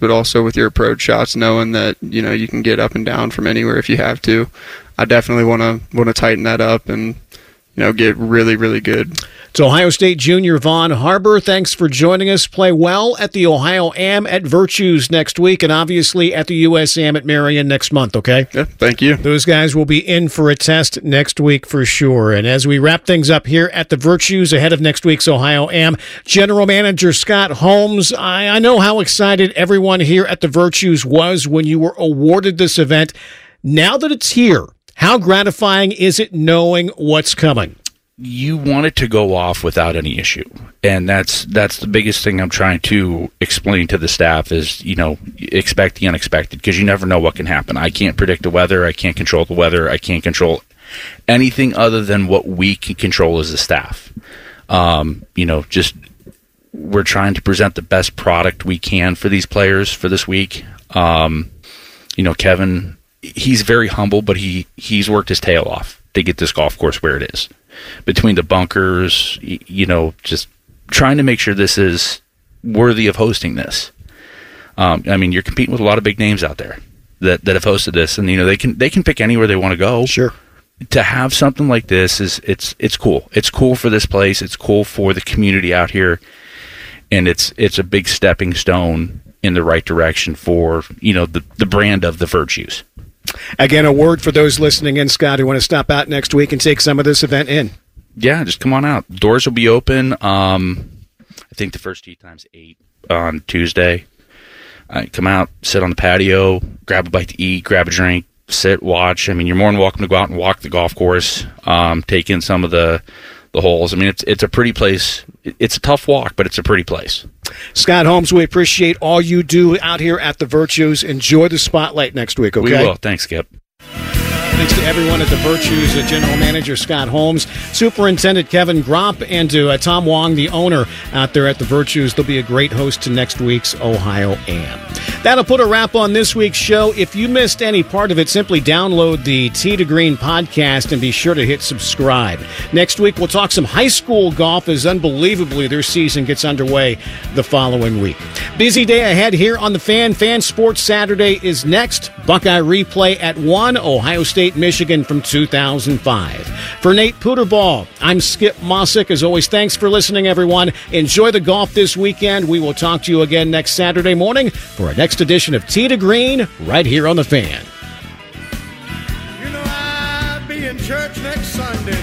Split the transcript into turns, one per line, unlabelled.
but also with your approach shots, knowing that, you can get up and down from anywhere if you have to. I definitely want to tighten that up and, get really, really good.
It's Ohio State junior Vaughn Harbor. Thanks for joining us. Play well at the Ohio Am at Virtues next week, and obviously at the US Am at Marion next month, okay?
Yeah, thank you.
Those guys will be in for a test next week for sure. And as we wrap things up here at the Virtues ahead of next week's Ohio Am, General Manager Scott Holmes, I know how excited everyone here at the Virtues was when you were awarded this event. Now that it's here, how gratifying is it knowing what's coming?
You want it to go off without any issue, and that's the biggest thing I'm trying to explain to the staff is, expect the unexpected, because you never know what can happen. I can't predict the weather. I can't control the weather. I can't control anything other than what we can control as a staff. Just we're trying to present the best product we can for these players for this week. Kevin, he's very humble, but he's worked his tail off to get this golf course where it is. Between the bunkers, just trying to make sure this is worthy of hosting this. You're competing with a lot of big names out there that have hosted this, and they can pick anywhere they want to go.
Sure.
To have something like this it's cool. It's cool for this place. It's cool for the community out here, and it's a big stepping stone in the right direction for the brand of the Virtues.
Again, a word for those listening in, Scott, who want to stop out next week and take some of this event in.
Yeah, just come on out. Doors will be open. I think the first tee time's 8 on Tuesday. Come out, sit on the patio, grab a bite to eat, grab a drink, sit, watch. You're more than welcome to go out and walk the golf course, take in some of the holes. It's a pretty place. It's a tough walk, but it's a pretty place.
Scott Holmes, we appreciate all you do out here at the Virtues. Enjoy the spotlight next week, okay?
We will. Thanks, Skip.
Thanks to everyone at the Virtues, General Manager Scott Holmes, Superintendent Kevin Gromp, and to Tom Wong, the owner out there at the Virtues. They'll be a great host to next week's Ohio Am. That'll put a wrap on this week's show. If you missed any part of it, simply download the Tee to Green podcast and be sure to hit subscribe. Next week, we'll talk some high school golf as unbelievably their season gets underway the following week. Busy day ahead here on the Fan. Fan Sports Saturday is next. Buckeye replay at 1, Ohio State, Michigan from 2005. For Nate Puterball, I'm Skip Mossick. As always, thanks for listening, everyone. Enjoy the golf this weekend. We will talk to you again next Saturday morning for our next edition of Tee to Green right here on the Fan.
I'll be in church next Sunday.